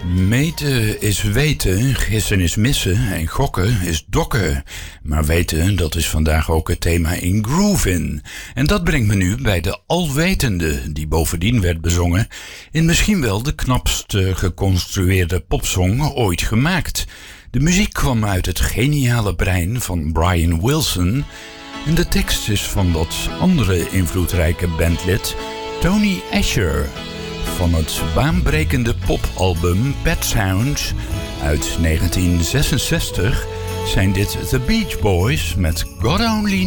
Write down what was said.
Meten is weten, gissen is missen en gokken is dokken. Maar weten, dat is vandaag ook het thema in Groovin. En dat brengt me nu bij de Alwetende, die bovendien werd bezongen in misschien wel de knapst geconstrueerde popsong ooit gemaakt. De muziek kwam uit het geniale brein van Brian Wilson en de tekst is van dat andere invloedrijke bandlid Tony Asher. Van het baanbrekende popalbum Pet Sounds uit 1966 zijn dit The Beach Boys met God Only